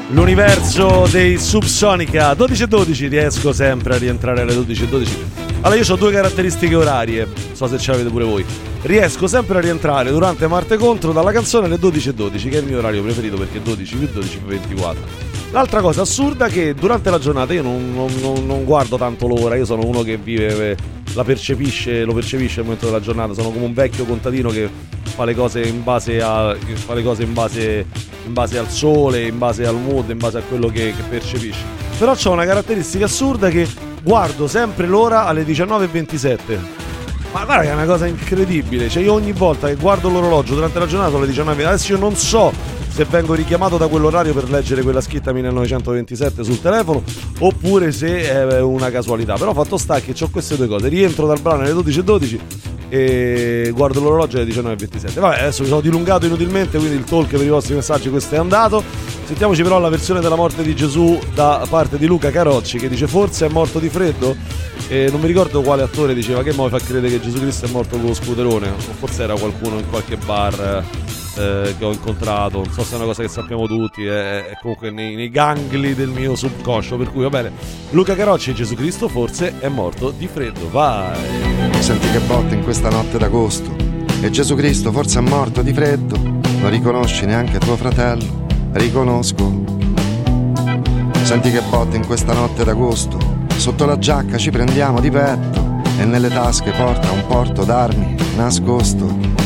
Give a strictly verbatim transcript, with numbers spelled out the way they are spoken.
l'universo dei Subsonica. Dodici e dodici, riesco sempre a rientrare alle dodici e dodici. Allora, io ho due caratteristiche orarie, non so se ce l'avete pure voi. Riesco sempre a rientrare durante Marte Contro dalla canzone alle dodici e dodici, che è il mio orario preferito, perché dodici più dodici fa ventiquattro. L'altra cosa assurda è che durante la giornata io non, non, non guardo tanto l'ora, io sono uno che vive, la percepisce, lo percepisce il momento della giornata, sono come un vecchio contadino che fa le cose in base a che fa le cose in base, in base al sole, in base al mood, in base a quello che, che percepisce. Però c'ho una caratteristica assurda che guardo sempre l'ora alle diciannove e ventisette. Ma guarda che è una cosa incredibile, cioè io ogni volta che guardo l'orologio durante la giornata alle diciannove, adesso io non so se vengo richiamato da quell'orario per leggere quella scritta millenovecentoventisette sul telefono oppure se è una casualità, però fatto sta che ho queste due cose, rientro dal brano alle dodici e dodici e guardo l'orologio alle diciannove e ventisette. Vabbè, adesso mi sono dilungato inutilmente, quindi il talk per i vostri messaggi questo è andato. Sentiamoci però la versione della morte di Gesù da parte di Luca Carocci, che dice forse è morto di freddo. E non mi ricordo quale attore diceva che mo mi fa credere che Gesù Cristo è morto con lo scuderone, o forse era qualcuno in qualche bar eh, che ho incontrato, non so se è una cosa che sappiamo tutti, è, è comunque nei, nei gangli del mio subconscio, per cui va bene. Luca Carocci, Gesù Cristo forse è morto di freddo, vai. Senti che botte in questa notte d'agosto, e Gesù Cristo forse è morto di freddo, non riconosci neanche tuo fratello, riconosco. Senti che botte in questa notte d'agosto, sotto la giacca ci prendiamo di petto e nelle tasche porta un porto d'armi nascosto.